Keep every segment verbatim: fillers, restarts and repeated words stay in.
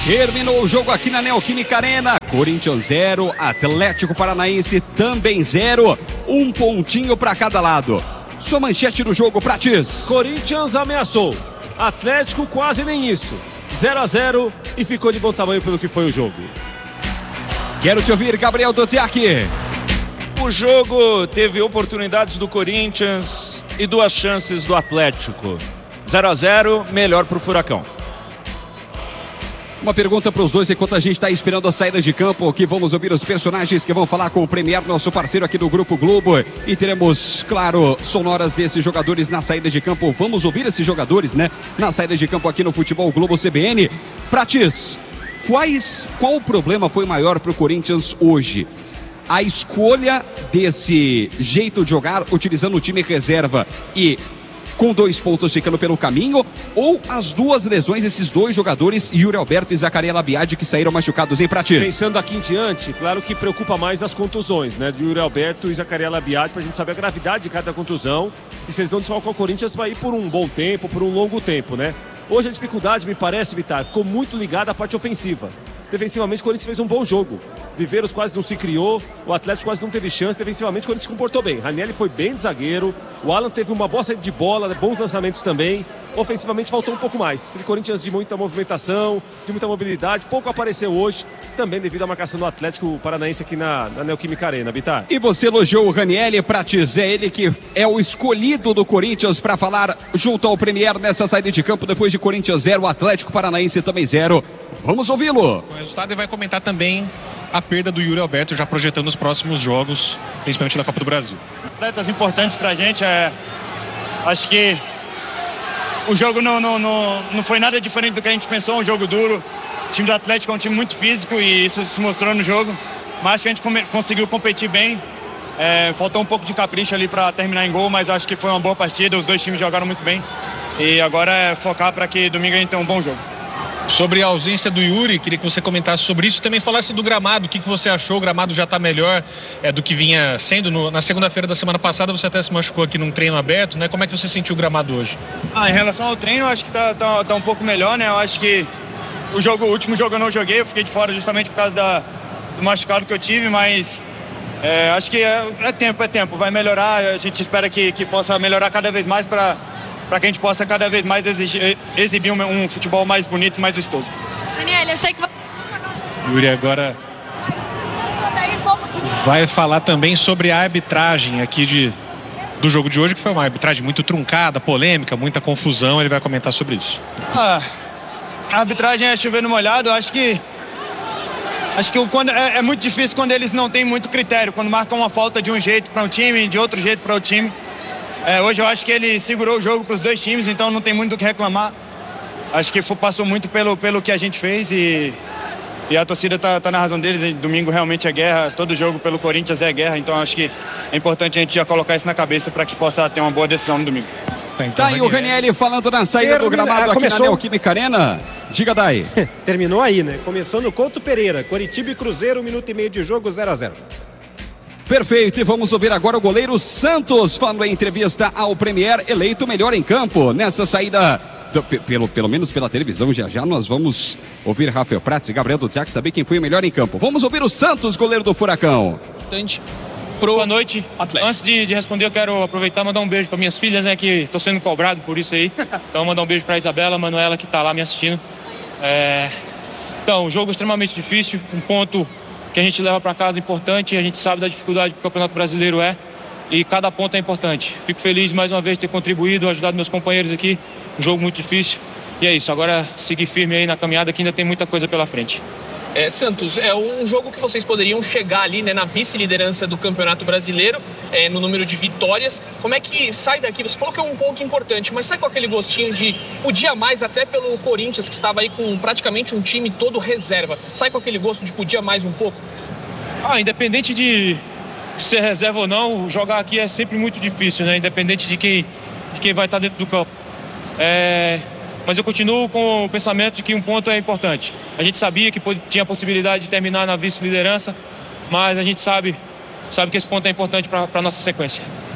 Terminou o jogo aqui na Neoquímica Arena. Corinthians zero, Atlético Paranaense também zero. Um pontinho para cada lado. Sua manchete do jogo, Prates. Corinthians ameaçou. Atlético quase nem isso. zero a zero e ficou de bom tamanho pelo que foi o jogo. Quero te ouvir, Gabriel Doziak. O jogo teve oportunidades do Corinthians e duas chances do Atlético. zero a zero, melhor para o Furacão. Uma pergunta para os dois enquanto a gente está esperando a saída de campo, que vamos ouvir os personagens que vão falar com o Premier, nosso parceiro aqui do Grupo Globo, e teremos, claro, sonoras desses jogadores na saída de campo. Vamos ouvir esses jogadores, né, na saída de campo aqui no Futebol Globo C B N. Prates, quais, qual o problema foi maior para o Corinthians hoje? A escolha desse jeito de jogar, utilizando o time reserva e com dois pontos ficando pelo caminho, ou as duas lesões, esses dois jogadores, Yuri Alberto e Zacarias Labiad, que saíram machucados em Prates? Pensando aqui em diante, claro que preocupa mais as contusões, né, de Yuri Alberto e Zacarias Labiad, pra gente saber a gravidade de cada contusão e se eles vão desfalcar o Corinthians vai ir por um bom tempo, por um longo tempo, né? Hoje a dificuldade, me parece, Vitar, ficou muito ligada à parte ofensiva. Defensivamente, o Corinthians fez um bom jogo. Viveiros quase não se criou, o Atlético quase não teve chance. Defensivamente, o Corinthians se comportou bem. Ranieri foi bem de zagueiro, o Alan teve uma boa saída de bola, bons lançamentos também. Ofensivamente, faltou um pouco mais. Aquele Corinthians de muita movimentação, de muita mobilidade, pouco apareceu hoje, também devido à marcação do Atlético Paranaense aqui na, na Neoquímica Arena, Bitar. E você elogiou o Ranieri, Prates, é ele que é o escolhido do Corinthians para falar junto ao Premier nessa saída de campo, depois de Corinthians zero, Atlético Paranaense também zero. Vamos ouvi-lo. O resultado ele vai comentar também a perda do Yuri Alberto, já projetando os próximos jogos, principalmente da Copa do Brasil. Atletas importantes pra gente, é... acho que o jogo não, não, não, não foi nada diferente do que a gente pensou, um jogo duro. O time do Atlético é um time muito físico e isso se mostrou no jogo, mas acho que a gente come... conseguiu competir bem. É... faltou um pouco de capricho ali para terminar em gol, mas acho que foi uma boa partida, os dois times jogaram muito bem e agora é focar para que domingo a gente tenha um bom jogo. Sobre a ausência do Yuri, queria que você comentasse sobre isso e também falasse do gramado. O que, que você achou? O gramado já está melhor é, do que vinha sendo. No, na segunda-feira da semana passada você até se machucou aqui num treino aberto, né? Como é que você sentiu o gramado hoje? Ah, em relação ao treino, eu acho que tá, tá, tá um pouco melhor, né? Eu acho que o, jogo, o último jogo eu não joguei, eu fiquei de fora justamente por causa da, do machucado que eu tive, mas é, acho que é, é tempo, é tempo. Vai melhorar, a gente espera que, que possa melhorar cada vez mais para... para que a gente possa cada vez mais exigir, exibir um, um futebol mais bonito e mais vistoso. Daniel, eu sei que... Yuri agora vai falar também sobre a arbitragem aqui de, do jogo de hoje, que foi uma arbitragem muito truncada, polêmica, muita confusão. Ele vai comentar sobre isso. Ah, a arbitragem é chover no molhado. Acho que acho que quando, é, é muito difícil quando eles não têm muito critério, quando marcam uma falta de um jeito para um time, de outro jeito para o time. É, hoje eu acho que ele segurou o jogo para os dois times, então não tem muito o que reclamar. Acho que foi, passou muito pelo, pelo que a gente fez e, e a torcida tá, tá na razão deles. E domingo realmente é guerra, todo jogo pelo Corinthians é guerra, então acho que é importante a gente já colocar isso na cabeça para que possa ter uma boa decisão no domingo. Tá, então, tá aí o Ranieri falando na saída Termina, do gramado aqui começou... na Neoquímica Arena. Diga, Dai. Terminou aí, né? Começou no Couto Pereira, Coritiba e Cruzeiro, um minuto e meio de jogo, zero a zero. Perfeito, e vamos ouvir agora o goleiro Santos falando em entrevista ao Premier, eleito melhor em campo nessa saída, do, pelo, pelo menos pela televisão. Já já nós vamos ouvir Rafael Prates e Gabriel Doziak saber quem foi o melhor em campo. Vamos ouvir o Santos, goleiro do Furacão. Pro... Boa noite, Atlético. Antes de, de responder, eu quero aproveitar e mandar um beijo para minhas filhas, né, que tô sendo cobrado por isso aí. Então mandar um beijo para Isabela, Manuela, que tá lá me assistindo. É... Então, jogo extremamente difícil, um ponto que a gente leva para casa importante, a gente sabe da dificuldade que o Campeonato Brasileiro é e cada ponto é importante. Fico feliz mais uma vez de ter contribuído, ajudado meus companheiros aqui, um jogo muito difícil e é isso, agora seguir firme aí na caminhada que ainda tem muita coisa pela frente. É, Santos, é um jogo que vocês poderiam chegar ali, né, na vice-liderança do Campeonato Brasileiro, é, no número de vitórias. Como é que sai daqui? Você falou que é um ponto importante, mas sai com aquele gostinho de podia mais, até pelo Corinthians, que estava aí com praticamente um time todo reserva. Sai com aquele gosto de podia mais um pouco? Ah, independente de ser reserva ou não, jogar aqui é sempre muito difícil, né? Independente de quem, de quem vai estar dentro do campo. É... Mas eu continuo com o pensamento de que um ponto é importante. A gente sabia que tinha a possibilidade de terminar na vice-liderança, mas a gente sabe, sabe que esse ponto é importante para a nossa sequência.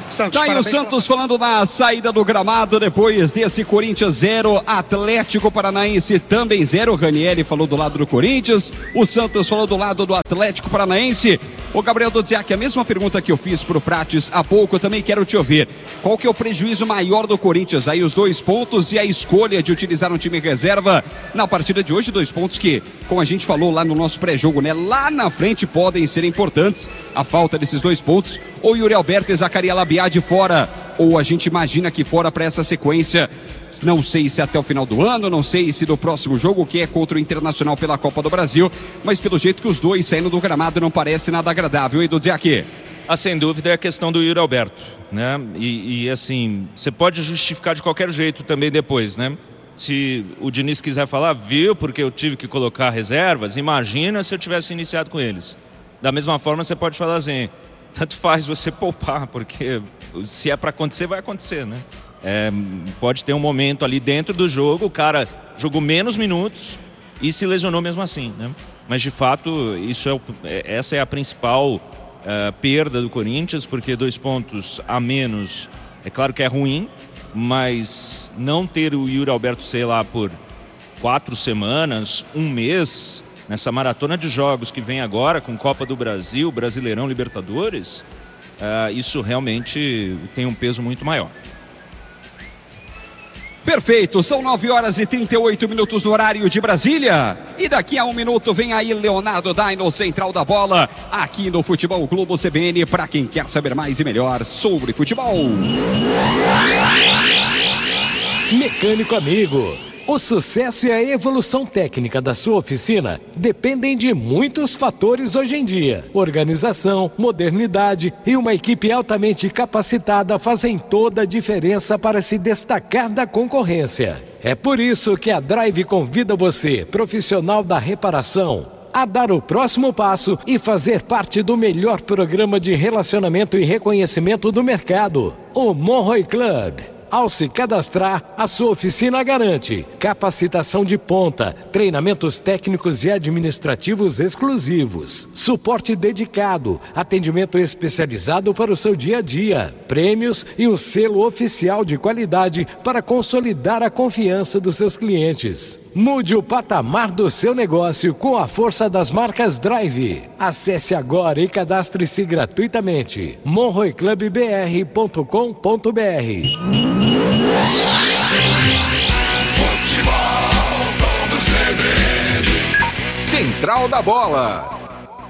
Santos, tá aí o Santos falando na saída do gramado depois desse Corinthians zero, Atlético Paranaense também zero. O Ranieri falou do lado do Corinthians, o Santos falou do lado do Atlético Paranaense. O Gabriel Dodziak, a mesma pergunta que eu fiz pro Prates há pouco, eu também quero te ouvir. Qual que é o prejuízo maior do Corinthians? Aí os dois pontos e a escolha de utilizar um time reserva na partida de hoje, dois pontos que, como a gente falou lá no nosso pré-jogo, né, lá na frente podem ser importantes, a falta desses dois pontos, ou Yuri Alberto e Zacarias Labiad fora, ou a gente imagina que fora para essa sequência, não sei se até o final do ano, não sei se do próximo jogo, que é contra o Internacional pela Copa do Brasil, mas pelo jeito que os dois saindo do gramado não parece nada agradável, hein, Dodziak? Ah, sem dúvida é a questão do Yuri Alberto, né? E, e assim, você pode justificar de qualquer jeito também depois, né? Se o Diniz quiser falar, viu, porque eu tive que colocar reservas, imagina se eu tivesse iniciado com eles. Da mesma forma, você pode falar assim, tanto faz você poupar, porque se é para acontecer, vai acontecer, né? É, pode ter um momento ali dentro do jogo, o cara jogou menos minutos e se lesionou mesmo assim, né? Mas de fato, isso é o, essa é a principal uh, perda do Corinthians, porque dois pontos a menos, é claro que é ruim, mas não ter o Yuri Alberto, sei lá, por quatro semanas, um mês, nessa maratona de jogos que vem agora com Copa do Brasil, Brasileirão, Libertadores, uh, isso realmente tem um peso muito maior. Perfeito, são nove horas e trinta e oito minutos no horário de Brasília. E daqui a um minuto vem aí Leonardo Daino, central da bola, aqui no Futebol Globo C B N, para quem quer saber mais e melhor sobre futebol. Mecânico amigo, o sucesso e a evolução técnica da sua oficina dependem de muitos fatores hoje em dia. Organização, modernidade e uma equipe altamente capacitada fazem toda a diferença para se destacar da concorrência. É por isso que a Drive convida você, profissional da reparação, a dar o próximo passo e fazer parte do melhor programa de relacionamento e reconhecimento do mercado, o Monroe Club. Ao se cadastrar, a sua oficina garante capacitação de ponta, treinamentos técnicos e administrativos exclusivos, suporte dedicado, atendimento especializado para o seu dia a dia, prêmios e um selo oficial de qualidade para consolidar a confiança dos seus clientes. Mude o patamar do seu negócio com a força das marcas Drive. Acesse agora e cadastre-se gratuitamente. monroe club b r ponto com ponto b r. Central da Bola.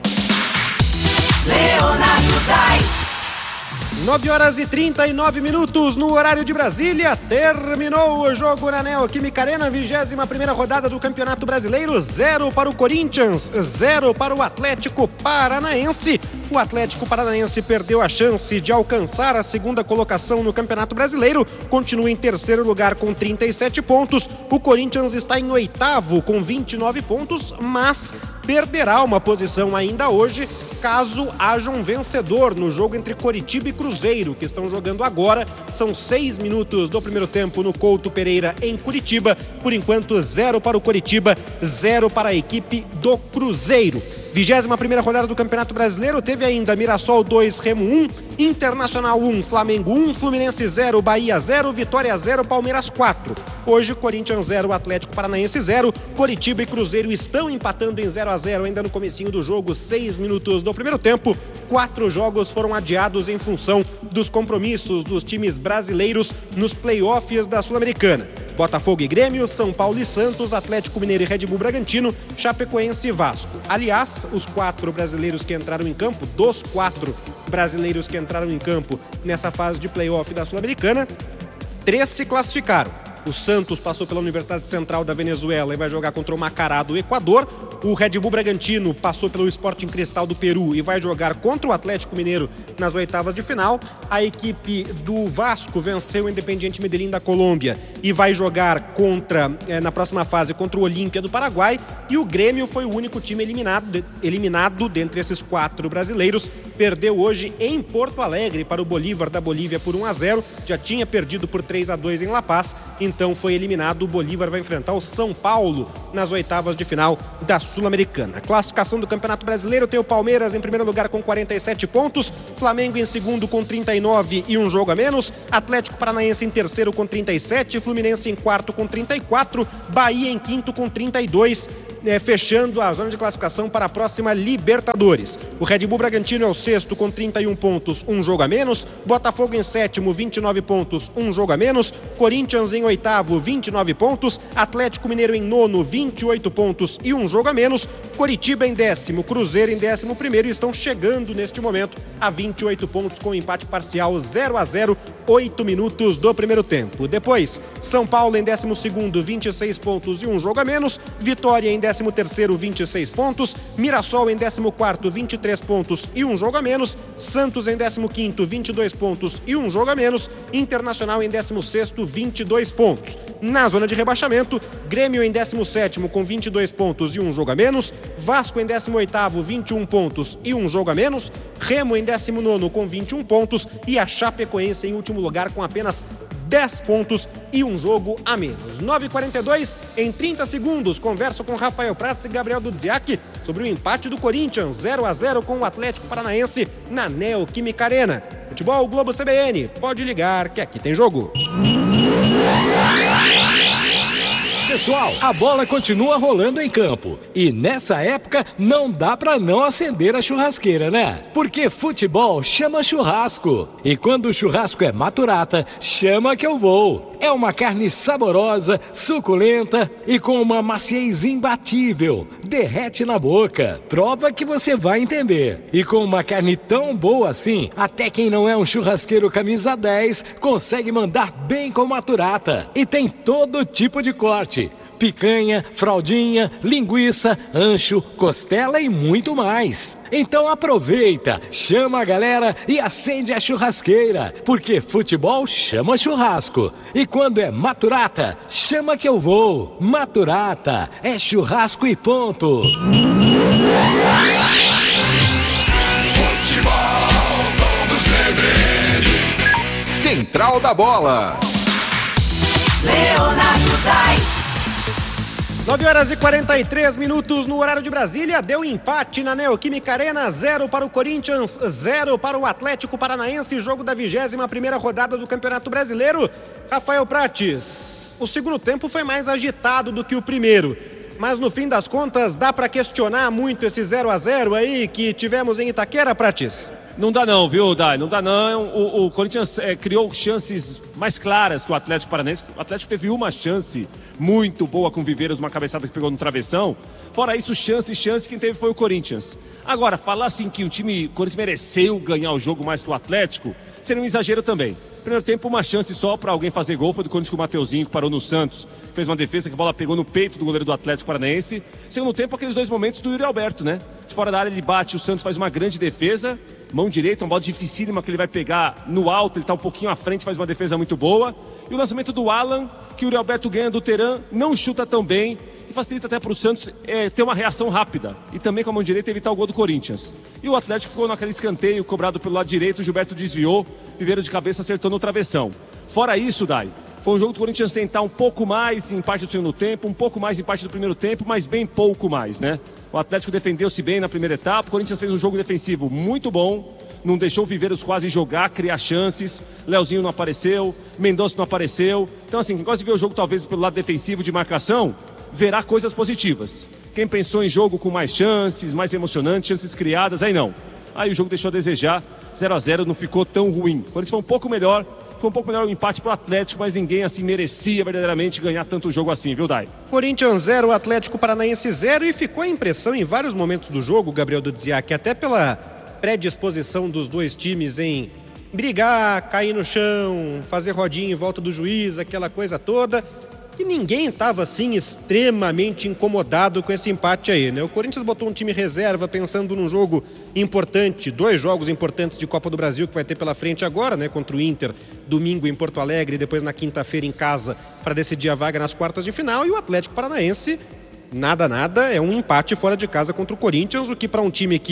Leonardo Dai. nove horas e trinta e nove minutos no horário de Brasília. Terminou o jogo na Neoquímica Arena, vigésima primeira rodada do Campeonato Brasileiro. Zero para o Corinthians, zero para o Atlético Paranaense. O Atlético Paranaense perdeu a chance de alcançar a segunda colocação no Campeonato Brasileiro. Continua em terceiro lugar com trinta e sete pontos. O Corinthians está em oitavo com vinte e nove pontos, mas perderá uma posição ainda hoje caso haja um vencedor no jogo entre Coritiba e Cruzeiro, que estão jogando agora. São seis minutos do primeiro tempo no Couto Pereira, em Curitiba. Por enquanto, zero para o Coritiba, zero para a equipe do Cruzeiro. vigésima primeira rodada do Campeonato Brasileiro teve ainda Mirassol dois, Remo um, Internacional um, Flamengo um, Fluminense zero, Bahia zero, Vitória zero, Palmeiras quatro. Hoje, Corinthians zero, Atlético Paranaense zero. Coritiba e Cruzeiro estão empatando em zero a zero ainda no comecinho do jogo, seis minutos do primeiro tempo. Quatro jogos foram adiados em função dos compromissos dos times brasileiros nos playoffs da Sul-Americana. Botafogo e Grêmio, São Paulo e Santos, Atlético Mineiro e Red Bull Bragantino, Chapecoense e Vasco. Aliás, os quatro brasileiros que entraram em campo, dos quatro brasileiros que entraram em campo nessa fase de playoff da Sul-Americana, três se classificaram. O Santos passou pela Universidade Central da Venezuela e vai jogar contra o Macará do Equador. O Red Bull Bragantino passou pelo Sporting Cristal do Peru e vai jogar contra o Atlético Mineiro nas oitavas de final. A equipe do Vasco venceu o Independiente Medellín da Colômbia e vai jogar contra, eh, na próxima fase contra o Olímpia do Paraguai. E o Grêmio foi o único time eliminado, de, eliminado dentre esses quatro brasileiros. perdeu hoje em Porto Alegre para o Bolívar da Bolívia por um a zero. Já tinha perdido por três a dois em La Paz, então foi eliminado. O Bolívar vai enfrentar o São Paulo nas oitavas de final da Sul-Americana. Classificação do Campeonato Brasileiro tem o Palmeiras em primeiro lugar com quarenta e sete pontos, Flamengo em segundo com trinta e nove e um jogo a menos, Atlético Paranaense em terceiro com trinta e sete, Fluminense em quarto com trinta e quatro, Bahia em quinto com trinta e dois, é, fechando a zona de classificação para a próxima Libertadores. O Red Bull Bragantino é o sexto com trinta e um pontos, um jogo a menos, Botafogo em sétimo, vinte e nove pontos, um jogo a menos, Corinthians em oitavo, vinte e nove pontos, Atlético Mineiro em nono, vinte e oito pontos e um jogo a menos, Coritiba em décimo, Cruzeiro em décimo primeiro e estão chegando neste momento a vinte e oito pontos com empate parcial zero a zero, oito minutos do primeiro tempo. Depois, São Paulo em décimo segundo, vinte e seis pontos e um jogo a menos, Vitória em décimo terceiro, vinte e seis pontos, Mirassol em décimo quarto, vinte e três pontos e um jogo a menos, Santos em décimo quinto, vinte e dois pontos e um jogo a menos, Internacional em décimo sexto, vinte e dois pontos. Na zona de rebaixamento, Grêmio em décimo sétimo com vinte e dois pontos e um jogo a menos, Vasco em décimo oitavo, vinte e um pontos e um jogo a menos, Remo em décimo nono com vinte e um pontos e a Chapecoense em último lugar com apenas dez pontos e um jogo a menos. nove e quarenta e dois, em trinta segundos, converso com Rafael Prats e Gabriel Dudziak sobre o empate do Corinthians, zero a zero com o Atlético Paranaense na Neoquímica Arena. Futebol Globo C B N, pode ligar que aqui tem jogo. Pessoal, a bola continua rolando em campo e nessa época não dá pra não acender a churrasqueira, né? Porque futebol chama churrasco e quando o churrasco é Maturata, chama que eu vou. É uma carne saborosa, suculenta e com uma maciez imbatível. Derrete na boca. Prova que você vai entender. E com uma carne tão boa assim, até quem não é um churrasqueiro camisa dez consegue mandar bem com Maturata. E tem todo tipo de corte. Picanha, fraldinha, linguiça, ancho, costela e muito mais. Então aproveita, chama a galera e acende a churrasqueira, porque futebol chama churrasco. E quando é Maturata, chama que eu vou. Maturata é churrasco e ponto. Futebol do C B N. Central da Bola. Leonardo Dai. nove horas e quarenta e três minutos no horário de Brasília. Deu empate na Neoquímica Arena, zero para o Corinthians, zero para o Atlético Paranaense, jogo da vigésima primeira rodada do Campeonato Brasileiro. Rafael Prates, o segundo tempo foi mais agitado do que o primeiro, mas no fim das contas dá para questionar muito esse zero a zero aí que tivemos em Itaquera, Prates? Não dá não, viu, Dai? Não dá não. O, o Corinthians é, criou chances mais claras que o Atlético Paranaense. O Atlético teve uma chance muito boa com o Viveiros, uma cabeçada que pegou no travessão. Fora isso, chance, chance, quem teve foi o Corinthians. Agora, falar assim que o time o Corinthians mereceu ganhar o jogo mais que o Atlético, seria um exagero também. Primeiro tempo, uma chance só para alguém fazer gol, foi do Corinthians com o Mateuzinho, que parou no Santos, fez uma defesa que a bola pegou no peito do goleiro do Atlético Paranaense. Segundo tempo, aqueles dois momentos do Yuri Alberto, né? De fora da área ele bate, o Santos faz uma grande defesa, mão direita, uma bola dificílima que ele vai pegar no alto, ele está um pouquinho à frente, faz uma defesa muito boa. E o lançamento do Alan, que o Yuri Alberto ganha do Teran, não chuta tão bem e facilita até para o Santos é, ter uma reação rápida. E também com a mão direita evitar o gol do Corinthians. E o Atlético ficou naquele escanteio cobrado pelo lado direito, o Gilberto desviou, Viveiro de cabeça acertou no travessão. Fora isso, Dai, foi um jogo do Corinthians tentar um pouco mais em parte do segundo tempo, um pouco mais em parte do primeiro tempo, mas bem pouco mais, né? O Atlético defendeu-se bem na primeira etapa, o Corinthians fez um jogo defensivo muito bom, não deixou o Viveiros quase jogar, criar chances, Leozinho não apareceu, Mendonça não apareceu. Então assim, quem gosta de ver o jogo talvez pelo lado defensivo de marcação, verá coisas positivas. Quem pensou em jogo com mais chances, mais emocionante, chances criadas, aí não. Aí o jogo deixou a desejar, zero a zero, não ficou tão ruim. O Corinthians foi um pouco melhor, foi um pouco melhor o empate pro Atlético, mas ninguém assim merecia verdadeiramente ganhar tanto jogo assim, viu, Dai? Corinthians zero, Atlético Paranaense zero, e ficou a impressão em vários momentos do jogo, Gabriel Dudziak, até pela predisposição dos dois times em brigar, cair no chão, fazer rodinha em volta do juiz, aquela coisa toda, e ninguém estava assim extremamente incomodado com esse empate aí, né? O Corinthians botou um time reserva pensando num jogo importante, dois jogos importantes de Copa do Brasil que vai ter pela frente agora, né? Contra o Inter, domingo em Porto Alegre e depois na quinta-feira em casa para decidir a vaga nas quartas de final. E o Atlético Paranaense, nada, nada, é um empate fora de casa contra o Corinthians, o que para um time que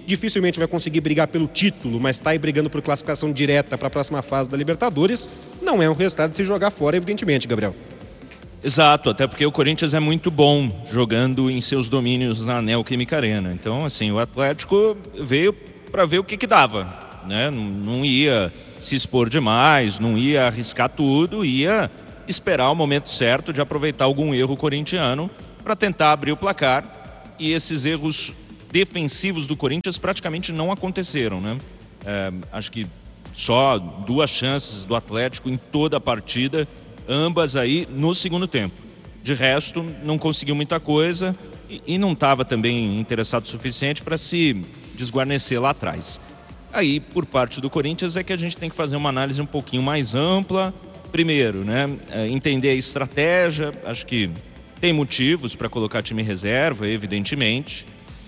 dificilmente vai conseguir brigar pelo título, mas está aí brigando por classificação direta para a próxima fase da Libertadores, não é um resultado de se jogar fora, evidentemente, Gabriel. Exato, até porque o Corinthians é muito bom jogando em seus domínios na Neoquímica Arena. Então, assim, o Atlético veio para ver o que que dava, né? Não ia se expor demais, não ia arriscar tudo, ia esperar o momento certo de aproveitar algum erro corintiano para tentar abrir o placar. E esses erros defensivos do Corinthians praticamente não aconteceram, né? É, acho que só duas chances do Atlético em toda a partida, ambas aí no segundo tempo. De resto, não conseguiu muita coisa e, e não estava também interessado o suficiente para se desguarnecer lá atrás. Aí, por parte do Corinthians, é que a gente tem que fazer uma análise um pouquinho mais ampla. Primeiro, né, é, entender a estratégia. Acho que tem motivos para colocar time reserva, evidentemente,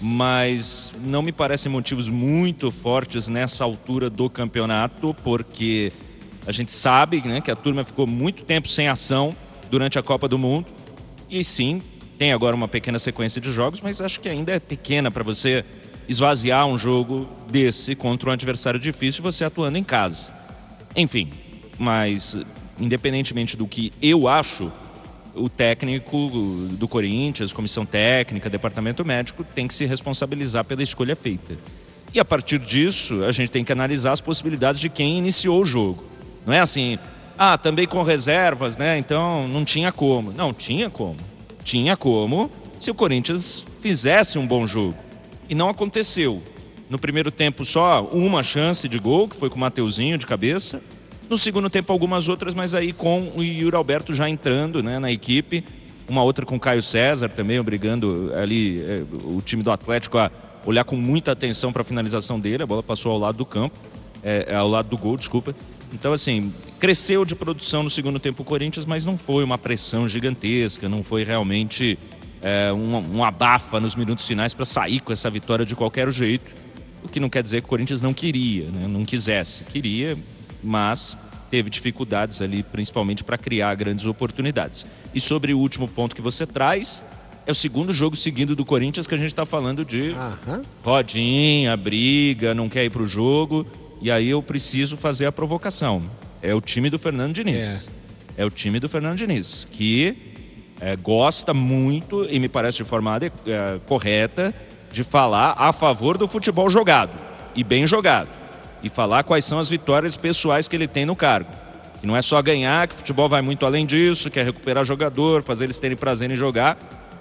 mas não me parecem motivos muito fortes nessa altura do campeonato, porque a gente sabe, né, que a turma ficou muito tempo sem ação durante a Copa do Mundo. E sim, tem agora uma pequena sequência de jogos, mas acho que ainda é pequena para você esvaziar um jogo desse contra um adversário difícil, você atuando em casa. Enfim, mas independentemente do que eu acho, o técnico do Corinthians, comissão técnica, departamento médico, tem que se responsabilizar pela escolha feita. E a partir disso, a gente tem que analisar as possibilidades de quem iniciou o jogo. Não é assim, ah, também com reservas, né? Então não tinha como. Não, tinha como. Tinha como se o Corinthians fizesse um bom jogo. E não aconteceu. No primeiro tempo só uma chance de gol, que foi com o Mateuzinho de cabeça. No segundo tempo algumas outras, mas aí com o Yuri Alberto já entrando, né, na equipe. Uma outra com o Caio César também, obrigando ali é, o time do Atlético a olhar com muita atenção para a finalização dele. A bola passou ao lado do campo, é, ao lado do gol, desculpa. Então, assim, cresceu de produção no segundo tempo o Corinthians, mas não foi uma pressão gigantesca, não foi realmente é, um, um abafa nos minutos finais para sair com essa vitória de qualquer jeito. O que não quer dizer que o Corinthians não queria, né? Não quisesse. Queria, mas teve dificuldades ali, principalmente para criar grandes oportunidades. E sobre o último ponto que você traz, é o segundo jogo seguido do Corinthians que a gente está falando de Aham. rodinha, briga, não quer ir para o jogo. E aí eu preciso fazer a provocação. É o time do Fernando Diniz. É, é o time do Fernando Diniz, que é, gosta muito, e me parece de forma é, correta, de falar a favor do futebol jogado, e bem jogado. E falar quais são as vitórias pessoais que ele tem no cargo. Que não é só ganhar, que o futebol vai muito além disso, que é recuperar jogador, fazer eles terem prazer em jogar.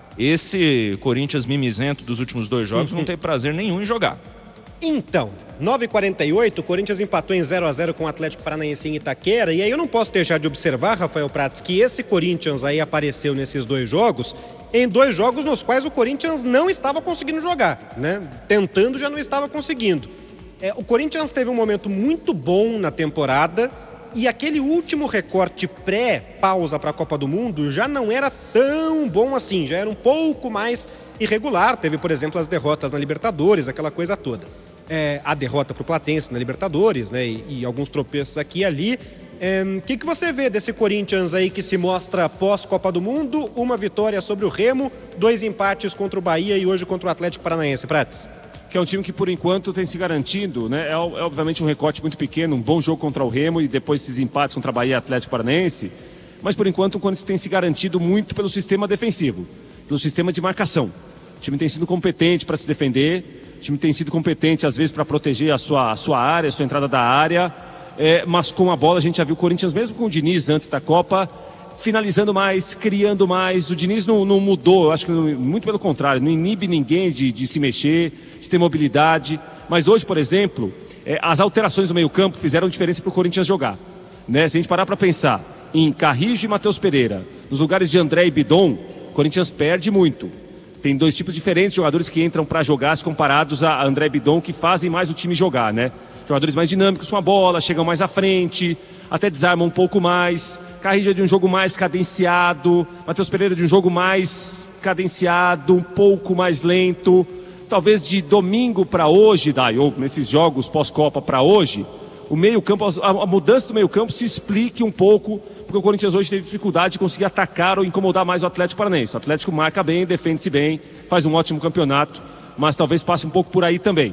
Esse Corinthians mimizento dos últimos dois jogos não tem prazer nenhum em jogar. Então, nove e quarenta e oito, o Corinthians empatou em zero a zero com o Atlético Paranaense em Itaquera. E aí eu não posso deixar de observar, Rafael Prats, que esse Corinthians aí apareceu nesses dois jogos, em dois jogos nos quais o Corinthians não estava conseguindo jogar, né? Tentando, já não estava conseguindo. É, o Corinthians teve um momento muito bom na temporada e aquele último recorte pré-pausa para a Copa do Mundo já não era tão bom assim, já era um pouco mais irregular. Teve, por exemplo, as derrotas na Libertadores, aquela coisa toda. É, a derrota para o Platense na Libertadores, né, e, e alguns tropeços aqui e ali. O é, que, que você vê desse Corinthians aí que se mostra pós-Copa do Mundo? Uma vitória sobre o Remo, dois empates contra o Bahia e hoje contra o Atlético Paranaense, Prates. Que é um time que por enquanto tem se garantido, né? É, é obviamente um recorte muito pequeno, um bom jogo contra o Remo e depois esses empates contra a Bahia e Atlético Paranaense. Mas por enquanto o Corinthians tem se garantido muito pelo sistema defensivo, pelo sistema de marcação. O time tem sido competente para se defender. O time tem sido competente, às vezes, para proteger a sua, a sua área, a sua entrada da área. É, mas com a bola, a gente já viu o Corinthians, mesmo com o Diniz antes da Copa, finalizando mais, criando mais. O Diniz não, não mudou, eu acho que não, muito pelo contrário, não inibe ninguém de, de se mexer, de ter mobilidade. Mas hoje, por exemplo, é, as alterações no meio-campo fizeram diferença para o Corinthians jogar. Né? Se a gente parar para pensar em Carrijo e Matheus Pereira, nos lugares de André e Bidon, o Corinthians perde muito. Tem dois tipos diferentes de jogadores que entram para jogar, se comparados a André e Bidon, que fazem mais o time jogar, né? Jogadores mais dinâmicos com a bola, chegam mais à frente, até desarmam um pouco mais. Carrijo é de um jogo mais cadenciado, Matheus Pereira de um jogo mais cadenciado, um pouco mais lento. Talvez de domingo para hoje, Dai, ou nesses jogos pós-Copa para hoje, o meio-campo, a mudança do meio-campo se explique um pouco, porque o Corinthians hoje teve dificuldade de conseguir atacar ou incomodar mais o Atlético Paranaense. O Atlético marca bem, defende-se bem, faz um ótimo campeonato, mas talvez passe um pouco por aí também.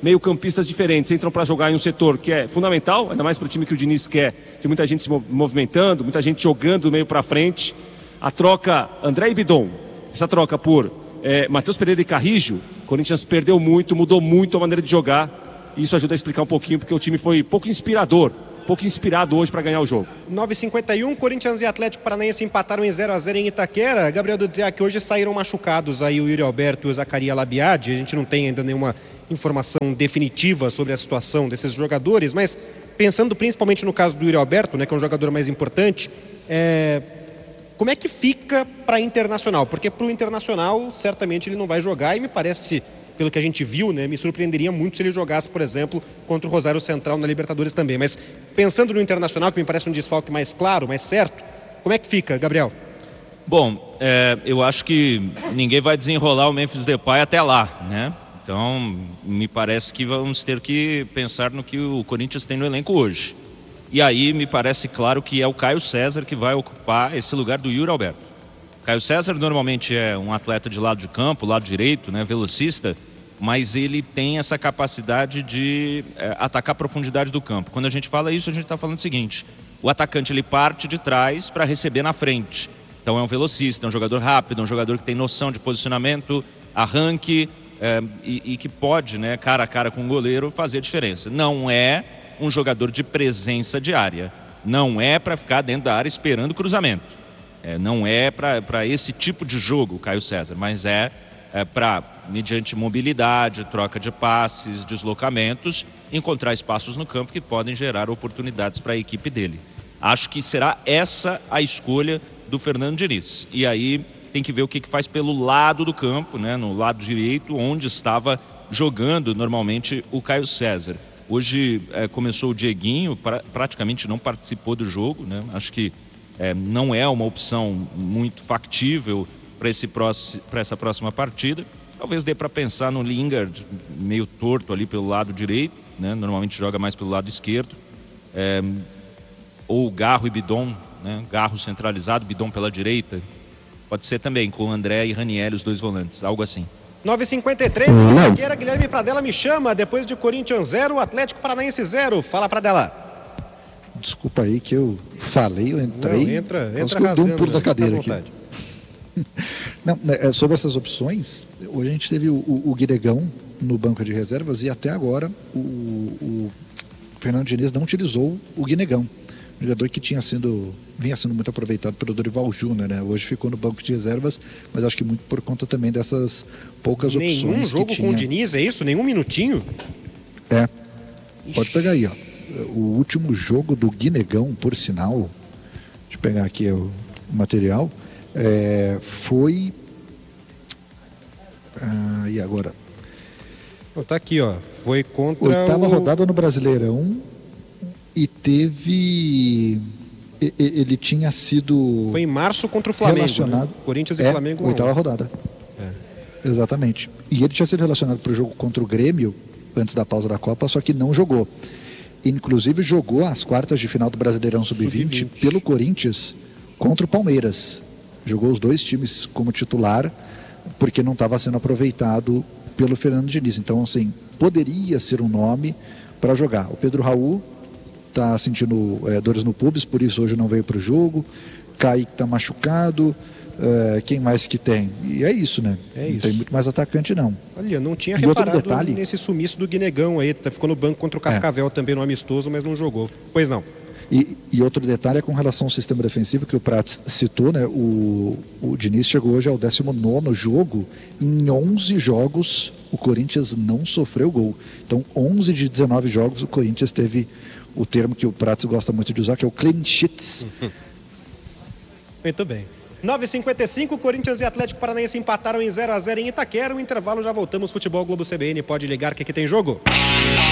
meio-campistas diferentes entram para jogar em um setor que é fundamental, ainda mais para o time que o Diniz quer, tem muita gente se movimentando, muita gente jogando do meio para frente. A troca André e Bidon, essa troca por é, Matheus Pereira e Carrijo, o Corinthians perdeu muito, mudou muito a maneira de jogar. E isso ajuda a explicar um pouquinho, porque o time foi pouco inspirador, pouco inspirado hoje para ganhar o jogo. nove e cinquenta e um, Corinthians e Atlético Paranaense empataram em zero a zero em Itaquera. Gabriel Dudziak, hoje saíram machucados aí o Yuri Alberto e o Zacarias Labiad. A gente não tem ainda nenhuma informação definitiva sobre a situação desses jogadores, mas pensando principalmente no caso do Yuri Alberto, né, que é um jogador mais importante, é... como é que fica para Internacional? Porque para o Internacional certamente ele não vai jogar e me parece, pelo que a gente viu, né, me surpreenderia muito se ele jogasse, por exemplo, contra o Rosário Central na Libertadores também. Mas pensando no Internacional, que me parece um desfalque mais claro, mais certo, como é que fica, Gabriel? Bom, é, eu acho que ninguém vai desenrolar o Memphis Depay até lá, né? Então, me parece que vamos ter que pensar no que o Corinthians tem no elenco hoje. E aí me parece claro que é o Caio César que vai ocupar esse lugar do Yuri Alberto. Caio César normalmente é um atleta de lado de campo, lado direito, né, velocista, mas ele tem essa capacidade de é, atacar a profundidade do campo. Quando a gente fala isso, a gente está falando o seguinte: o atacante ele parte de trás para receber na frente. Então é um velocista, é um jogador rápido, é um jogador que tem noção de posicionamento, arranque é, e, e que pode, né, cara a cara com o goleiro, fazer a diferença. Não é um jogador de presença de área, não é para ficar dentro da área esperando cruzamento. É, não é para esse tipo de jogo, Caio César, mas é, é para, mediante mobilidade, troca de passes, deslocamentos, encontrar espaços no campo que podem gerar oportunidades para a equipe dele. Acho que será essa a escolha do Fernando Diniz. E aí tem que ver o que, que faz pelo lado do campo, né, no lado direito, onde estava jogando normalmente o Caio César. Hoje é, começou o Dieguinho, pra, praticamente não participou do jogo, né? Acho que É, não é uma opção muito factível para essa próxima partida. Talvez dê para pensar no Lingard, meio torto ali pelo lado direito, né? Normalmente joga mais pelo lado esquerdo. É, ou Garro e Bidon, né? Garro centralizado, Bidon pela direita. Pode ser também com André e Ranieri, os dois volantes, algo assim. nove e cinquenta e três, em Itaquera, Guilherme Pradella me chama. Depois de Corinthians zero, Atlético Paranaense zero. Fala, Pradella. Desculpa aí que eu falei, eu entrei. Não, entra, entra rasgando, eu dei um pulo da né? cadeira aqui. Não, é, sobre essas opções, hoje a gente teve o, o, o Guinegão no banco de reservas e até agora o, o Fernando Diniz não utilizou o Guinegão. Um jogador que tinha sido, vinha sendo muito aproveitado pelo Dorival Júnior, né? Hoje ficou no banco de reservas, mas acho que muito por conta também dessas poucas Nenhum opções. Nenhum jogo que com tinha. o Diniz, é isso? Nenhum minutinho? É. Pode pegar aí, ó. O último jogo do Guinegão, por sinal, deixa eu pegar aqui o material, é, foi... Ah, e agora? Tá aqui, ó. Foi contra oitava o... rodada no Brasileirão e teve... Ele tinha sido... Foi em março contra o Flamengo, relacionado... né? Corinthians e é, Flamengo. Oitava rodada. É. Exatamente. E ele tinha sido relacionado para o jogo contra o Grêmio, antes da pausa da Copa, só que não jogou. Inclusive jogou as quartas de final do Brasileirão sub vinte pelo Corinthians contra o Palmeiras. Jogou os dois times como titular, porque não estava sendo aproveitado pelo Fernando Diniz. Então, assim, poderia ser um nome para jogar. O Pedro Raul está sentindo é, dores no pubis, por isso hoje não veio para o jogo. Kaique está machucado. Uh, quem mais que tem? E é isso, né? É não isso. tem muito mais atacante, não. Olha, não tinha e reparado outro detalhe... nesse sumiço do Guinegão aí. Ficou no banco contra o Cascavel é. também no amistoso, mas não jogou. Pois não. E, e outro detalhe é com relação ao sistema defensivo que o Prats citou, né? O, o Diniz chegou hoje ao décimo nono jogo. Em onze jogos, o Corinthians não sofreu gol. Então, onze de dezenove jogos, o Corinthians teve o termo que o Prats gosta muito de usar, que é o clean sheets. Muito bem. nove e cinquenta e cinco, Corinthians e Atlético Paranaense empataram em zero a zero em Itaquera. O intervalo, já voltamos. Futebol Globo C B N, pode ligar que aqui tem jogo.